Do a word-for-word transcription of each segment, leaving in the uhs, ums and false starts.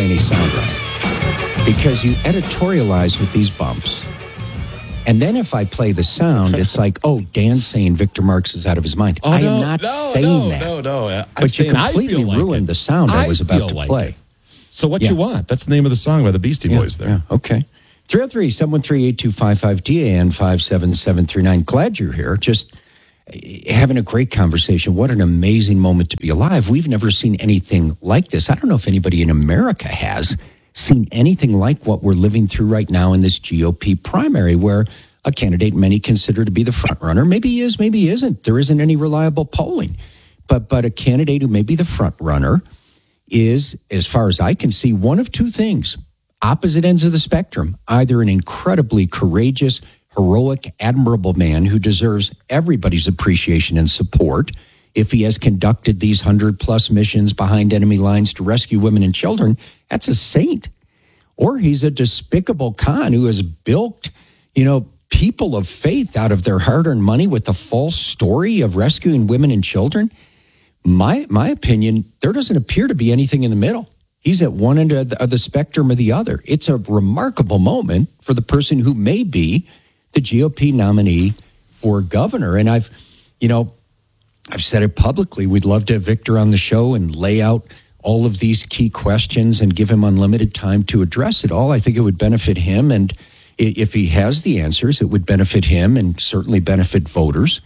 any sound right. Because you editorialize with these bumps. And then if I play the sound, it's like, oh, Dan's saying Victor Marx is out of his mind. Oh, I no, am not no, saying no, that. No, no, no. But you completely like ruined it. the sound I, I was about to like play. It. So what yeah. you want? That's the name of the song by the Beastie yeah, Boys there. Yeah, okay. three oh three, seven one three, eight two five five, D A N five seven seven three nine. Glad you're here. Just having a great conversation. What an amazing moment to be alive. We've never seen anything like this. I don't know if anybody in America has seen anything like what we're living through right now in this G O P primary, where a candidate many consider to be the front runner, maybe he is, maybe he isn't. There isn't any reliable polling. But but a candidate who may be the front runner is, as far as I can see, one of two things. Opposite ends of the spectrum. Either an incredibly courageous, heroic, admirable man who deserves everybody's appreciation and support if he has conducted these hundred-plus missions behind enemy lines to rescue women and children. That's a saint. Or he's a despicable con who has bilked, you know, people of faith out of their hard-earned money with the false story of rescuing women and children. My my opinion, there doesn't appear to be anything in the middle. He's at one end of the, of the spectrum or the other. It's a remarkable moment for the person who may be the G O P nominee for governor. And I've, you know, I've said it publicly. We'd love to have Victor on the show and lay out all of these key questions and give him unlimited time to address it all. I think it would benefit him. And if he has the answers, it would benefit him and certainly benefit voters.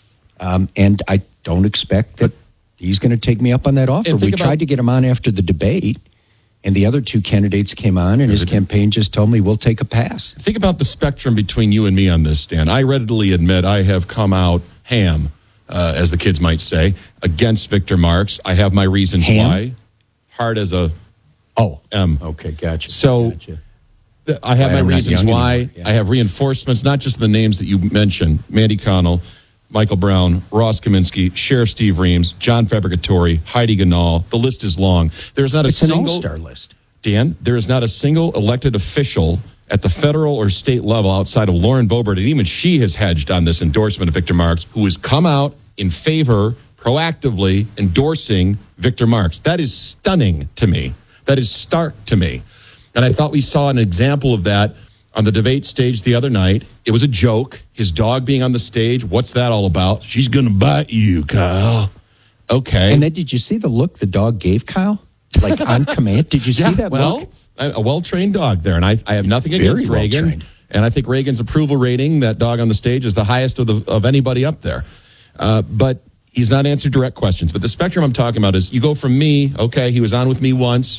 Um, and I don't expect that he's going to take me up on that offer. We about, tried to get him on after the debate, and the other two candidates came on, and his campaign just told me, we'll take a pass. Think about the spectrum between you and me on this, Dan. I readily admit I have come out ham, uh, as the kids might say, against Victor Marx. I have my reasons ham? why. Hard as a oh, M. Okay, gotcha. So gotcha. th- I have why my reasons why. Yeah. I have reinforcements, not just the names that you mentioned, Mandy Connell, Michael Brown, Ross Kaminsky, Sheriff Steve Reams, John Fabricatori, Heidi Ganahl. The list is long. There's not a it's single an all-star list. Dan, there is not a single elected official at the federal or state level outside of Lauren Boebert, and even she has hedged on this endorsement of Victor Marx, who has come out in favor, proactively endorsing Victor Marx. That is stunning to me. That is stark to me. And I thought we saw an example of that on the debate stage the other night. It was a joke. His dog being on the stage. What's that all about? She's going to bite you, Kyle. Okay. And then did you see the look the dog gave Kyle? Like on command? Did you yeah, see that well, look? A well-trained dog there. And I, I have nothing Very against Reagan. well-trained. And I think Reagan's approval rating, that dog on the stage, is the highest of, the, of anybody up there. Uh, but he's not answered direct questions. But the spectrum I'm talking about is you go from me, okay, he was on with me once,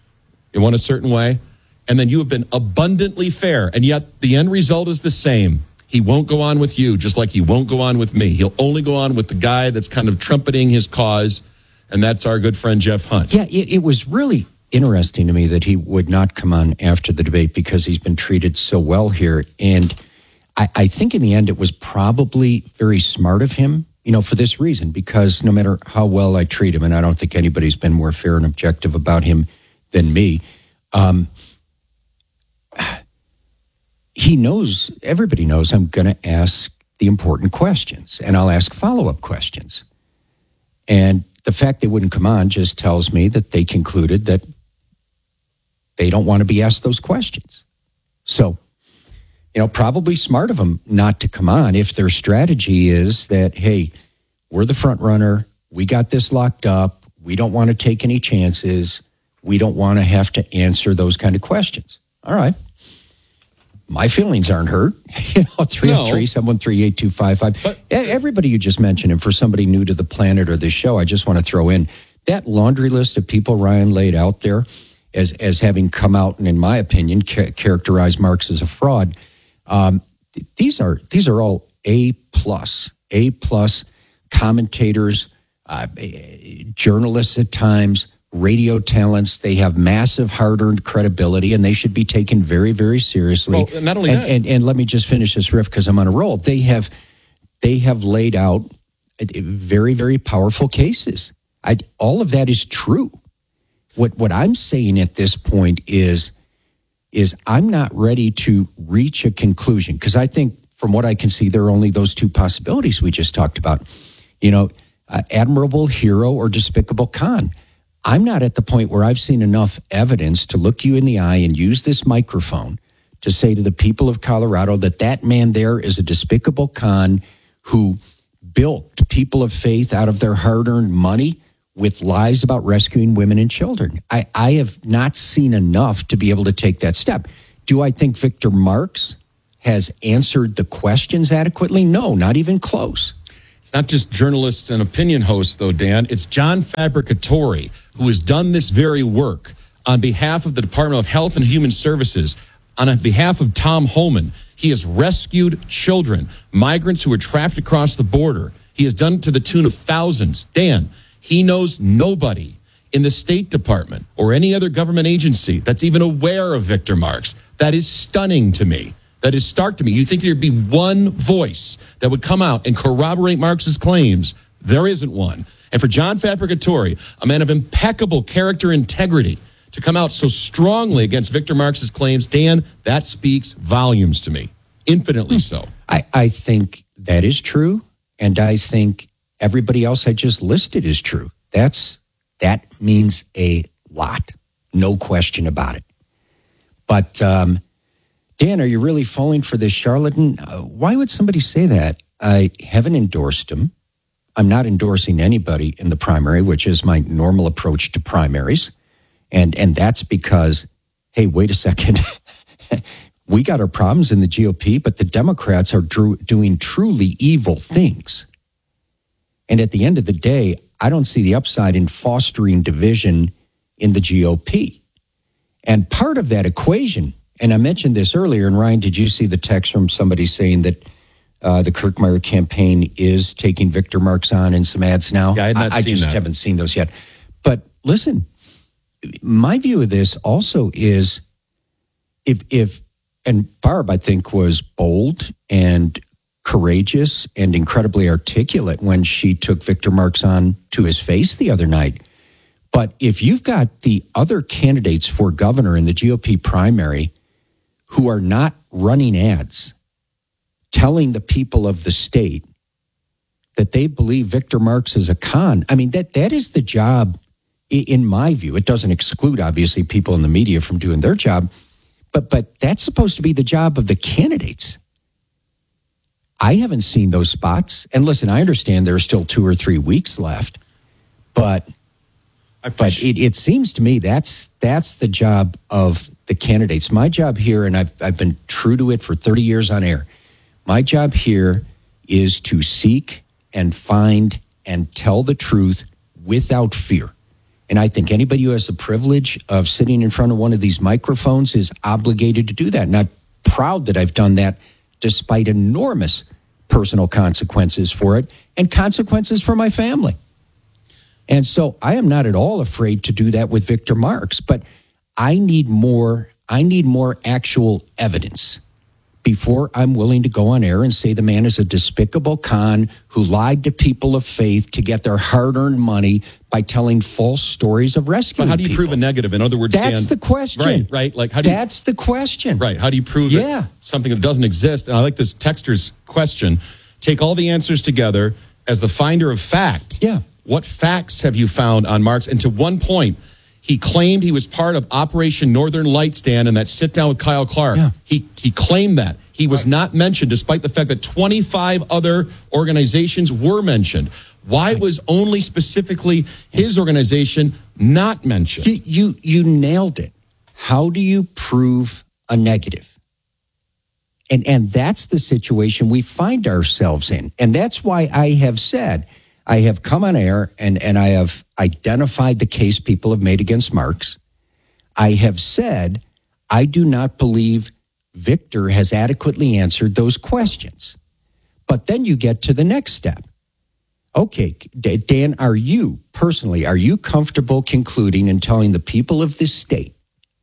in one a certain way, and then you have been abundantly fair, and yet the end result is the same. He won't go on with you, just like he won't go on with me. He'll only go on with the guy that's kind of trumpeting his cause, and that's our good friend Jeff Hunt. Yeah, it, it was really interesting to me that he would not come on after the debate because he's been treated so well here. And I, I think in the end it was probably very smart of him, you know, for this reason, because no matter how well I treat him, and I don't think anybody's been more fair and objective about him than me, um, he knows, everybody knows I'm going to ask the important questions, and I'll ask follow-up questions. And the fact they wouldn't come on just tells me that they concluded that they don't want to be asked those questions. So, you know, probably smart of them not to come on if their strategy is that, hey, we're the front runner, we got this locked up, we don't want to take any chances, we don't want to have to answer those kind of questions. All right. My feelings aren't hurt. You know, three oh three, seven one three, eight two five five. But everybody you just mentioned, and for somebody new to the planet or this show, I just want to throw in that laundry list of people Ryan laid out there as as having come out and, in my opinion, ca- characterized Marx as a fraud. Um, these are these are all A plus, A plus commentators, uh, journalists at times, radio talents. They have massive hard-earned credibility, and they should be taken very, very seriously. Well, not only and, that. And, and let me just finish this riff because I'm on a roll. They have they have laid out very, very powerful cases. I, all of that is true. What what I'm saying at this point is, is I'm not ready to reach a conclusion because I think from what I can see, there are only those two possibilities we just talked about. You know, uh, admirable hero or despicable con. I'm not at the point where I've seen enough evidence to look you in the eye and use this microphone to say to the people of Colorado that that man there is a despicable con who bilked people of faith out of their hard-earned money with lies about rescuing women and children. I, I have not seen enough to be able to take that step. Do I think Victor Marx has answered the questions adequately? No, not even close. It's not just journalists and opinion hosts, though, Dan. It's John Fabricatore, who has done this very work on behalf of the Department of Health and Human Services, on behalf of Tom Homan. He has rescued children, migrants who were trafficked across the border. He has done it to the tune of thousands. Dan, he knows nobody in the State Department or any other government agency that's even aware of Victor Marx. That is stunning to me. That is stark to me. You think there'd be one voice that would come out and corroborate Marx's claims? There isn't one. And for John Fabricatore, a man of impeccable character integrity, to come out so strongly against Victor Marx's claims, Dan, that speaks volumes to me. Infinitely so. I, I think that is true. And I think everybody else I just listed is true. That's that means a lot. No question about it. But, um, Dan, are you really falling for this charlatan? Uh, why would somebody say that? I haven't endorsed him. I'm not endorsing anybody in the primary, which is my normal approach to primaries. And and that's because, hey, wait a second. We got our problems in the G O P, but the Democrats are drew, doing truly evil things. And at the end of the day, I don't see the upside in fostering division in the G O P. And part of that equation, and I mentioned this earlier, and Ryan, did you see the text from somebody saying that uh, the Kirkmeyer campaign is taking Victor Marx on in some ads now? Yeah, I had not I, seen I just that. haven't seen those yet. But listen, my view of this also is if, if and Barb, I think, was bold and courageous and incredibly articulate when she took Victor Marx on to his face the other night. But if you've got the other candidates for governor in the G O P primary who are not running ads, telling the people of the state that they believe Victor Marx is a con, I mean, that that is the job, in my view. It doesn't exclude, obviously, people in the media from doing their job, but but that's supposed to be the job of the candidates. I haven't seen those spots. And listen, I understand there are still two or three weeks left, but but it, it seems to me that's that's the job of the candidates. My job here, and I've I've been true to it for thirty years on air, my job here is to seek and find and tell the truth without fear. And I think anybody who has the privilege of sitting in front of one of these microphones is obligated to do that. And I'm proud that I've done that despite enormous personal consequences for it and consequences for my family. And so I am not at all afraid to do that with Victor Marx, but I need more, I need more actual evidence before I'm willing to go on air and say the man is a despicable con who lied to people of faith to get their hard-earned money by telling false stories of rescuing But how do you people. prove a negative? In other words, That's Dan, the question. Right, right. Like how do you, That's the question. Right. How do you prove Yeah. that something that doesn't exist? And I like this texter's question. Take all the answers together as the finder of fact. Yeah. What facts have you found on Marx? And to one point, he claimed he was part of Operation Northern Lights, Dan, and that sit down with Kyle Clark. Yeah. He he claimed that. He was Right. not mentioned, despite the fact that twenty-five other organizations were mentioned. Why was only specifically his organization not mentioned? You, you you nailed it. How do you prove a negative? And and that's the situation we find ourselves in. And that's why I have said, I have come on air and, and I have identified the case people have made against Marx. I have said, I do not believe Victor has adequately answered those questions. But then you get to the next step. Okay, Dan, are you personally, are you comfortable concluding and telling the people of this state,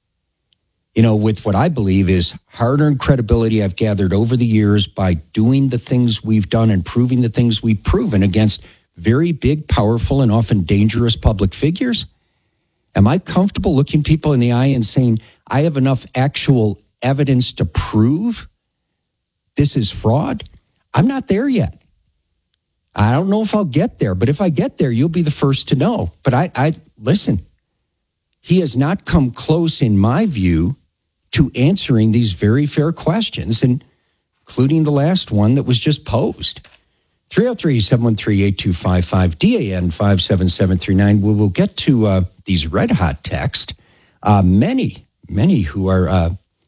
you know, with what I believe is hard-earned credibility I've gathered over the years by doing the things we've done and proving the things we've proven against very big, powerful, and often dangerous public figures? Am I comfortable looking people in the eye and saying, I have enough actual evidence to prove this is fraud? I'm not there yet. I don't know if I'll get there, but if I get there, you'll be the first to know. But I, I listen, he has not come close, in my view, to answering these very fair questions, and including the last one that was just posed. three oh three, seven one three, eight two five five, D A N five seven seven three nine. We will get to uh, these red hot texts. Uh, many, many who are uh,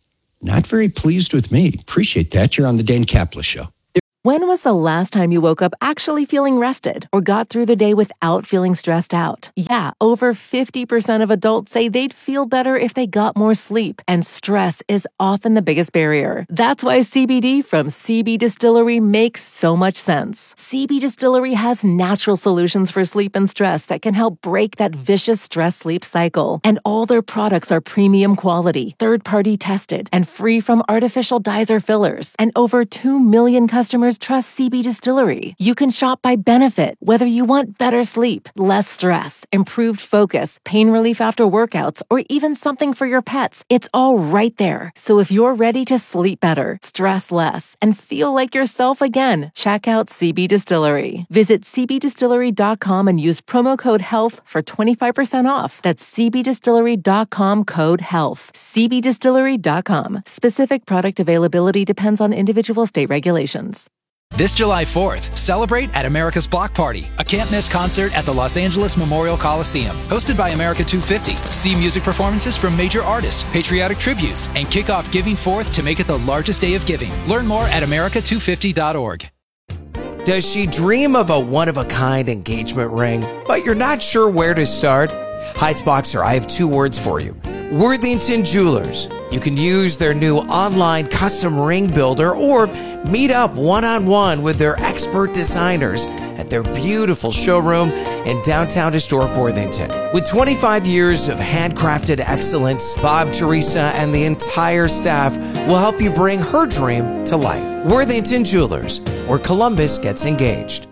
not very pleased with me. Appreciate that. You're on the Dan Kaplan Show. When was the last time you woke up actually feeling rested or got through the day without feeling stressed out? Yeah, over fifty percent of adults say they'd feel better if they got more sleep, and stress is often the biggest barrier. That's why C B D from C B Distillery makes so much sense. C B Distillery has natural solutions for sleep and stress that can help break that vicious stress-sleep cycle. And all their products are premium quality, third-party tested, and free from artificial dyes or fillers. And over two million customers trust C B Distillery. You can shop by benefit, whether you want better sleep, less stress, improved focus, pain relief after workouts, or even something for your pets. It's all right there. So if you're ready to sleep better, stress less, and feel like yourself again, check out C B Distillery. Visit c b distillery dot com and use promo code HEALTH for twenty-five percent off. That's c b distillery dot com code HEALTH. c b distillery dot com. Specific product availability depends on individual state regulations. This July fourth, celebrate at America's Block Party, a can't-miss concert at the Los Angeles Memorial Coliseum. Hosted by America two fifty. See music performances from major artists, patriotic tributes, and kick off Giving Fourth to make it the largest day of giving. Learn more at america two fifty dot org. Does she dream of a one-of-a-kind engagement ring, but you're not sure where to start? Heights Boxer, I have two words for you. Worthington Jewelers. You can use their new online custom ring builder or meet up one-on-one with their expert designers at their beautiful showroom in downtown historic Worthington. With twenty-five years of handcrafted excellence, Bob, Teresa, and the entire staff will help you bring her dream to life. Worthington Jewelers, where Columbus gets engaged.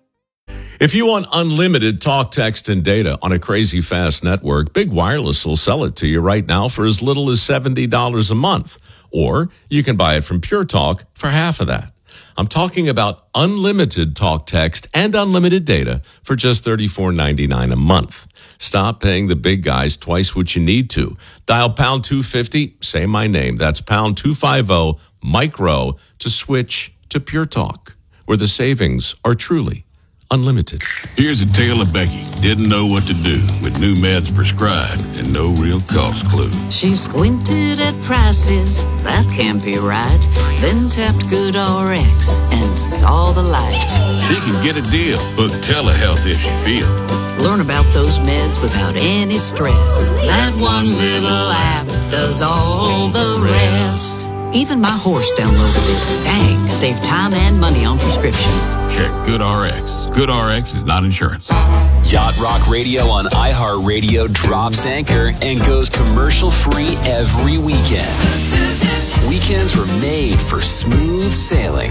If you want unlimited talk, text, and data on a crazy fast network, Big Wireless will sell it to you right now for as little as seventy dollars a month. Or you can buy it from Pure Talk for half of that. I'm talking about unlimited talk, text, and unlimited data for just thirty-four ninety-nine a month. Stop paying the big guys twice what you need to. Dial pound two fifty, say my name. That's pound two fifty, micro, to switch to Pure Talk, where the savings are truly unlimited. Here's a tale of Becky. Didn't know what to do with new meds prescribed and no real cost clue. She squinted at prices, that can't be right. Then tapped GoodRx and saw the light. She can get a deal. Book telehealth if she feel. Learn about those meds without any stress. That one little app does all the rest. Even my horse downloaded it. Dang, it saved time and money on prescriptions. Check GoodRx. GoodRx is not insurance. Yacht Rock Radio on iHeartRadio drops anchor and goes commercial-free every weekend. Weekends were made for smooth sailing.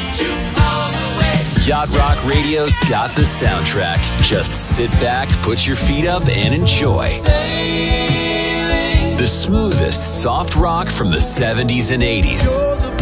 Yacht Rock Radio's got the soundtrack. Just sit back, put your feet up, and enjoy. The smoothest soft rock from the seventies and eighties.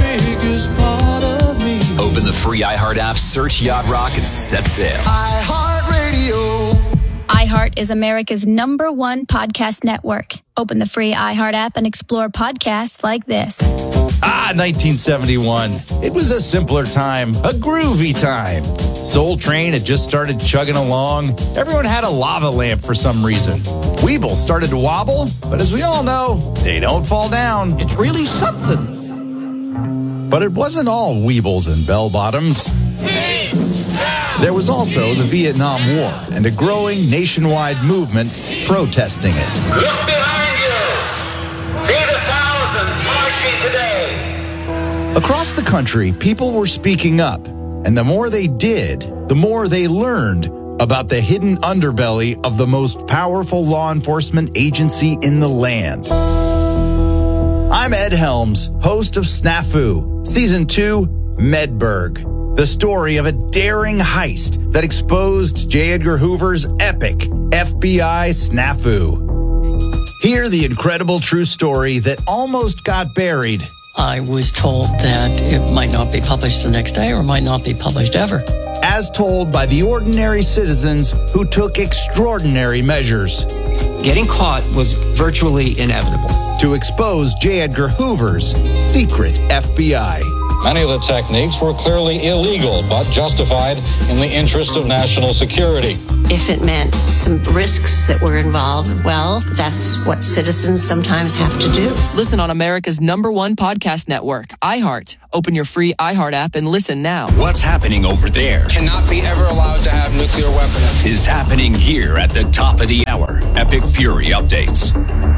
Open the free iHeart app, search Yacht Rock, and set sail. iHeartRadio. iHeart is America's number one podcast network. Open the free iHeart app and explore podcasts like this. Ah, nineteen seventy-one. It was a simpler time, a groovy time. Soul Train had just started chugging along. Everyone had a lava lamp for some reason. Weeble started to wobble, but as we all know, they don't fall down. It's really something. But it wasn't all Weebles and bell-bottoms. There was also the Vietnam War and a growing nationwide movement protesting it. Look behind you. See the thousands marching today. Across the country, people were speaking up, and the more they did, the more they learned about the hidden underbelly of the most powerful law enforcement agency in the land. I'm Ed Helms, host of Snafu, Season two, Medberg. The story of a daring heist that exposed J. Edgar Hoover's epic F B I snafu. Hear the incredible true story that almost got buried. I was told that it might not be published the next day or might not be published ever. As told by the ordinary citizens who took extraordinary measures. getting caught was virtually inevitable. To expose J. Edgar Hoover's secret F B I. Many of the techniques were clearly illegal, but justified in the interest of national security. If it meant some risks that were involved, well, that's what citizens sometimes have to do. Listen on America's number one podcast network, iHeart. Open your free iHeart app and listen now. What's happening over there? Cannot be ever allowed to have nuclear weapons. Is happening here at the top of the hour. Epic Fury updates.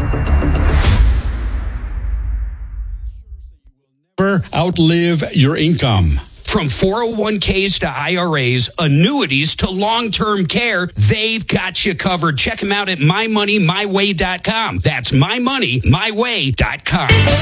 Never outlive your income. From four oh one k's to I R As, annuities to long-term care, they've got you covered. Check them out at my money my way dot com. That's my money my way dot com.